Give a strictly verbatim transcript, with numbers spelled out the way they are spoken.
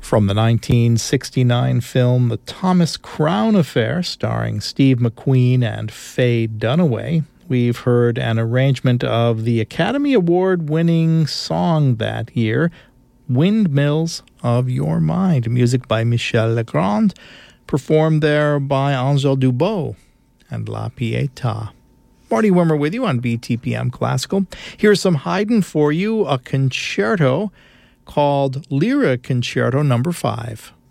From the nineteen sixty-nine film The Thomas Crown Affair, starring Steve McQueen and Faye Dunaway, we've heard an arrangement of the Academy Award-winning song that year, Windmills of Your Mind, music by Michel Legrand, performed there by Angèle Dubot and La Pietà. Marty Wimmer with you on B T P M Classical. Here's some Haydn for you, a concerto called Lyra Concerto Number five.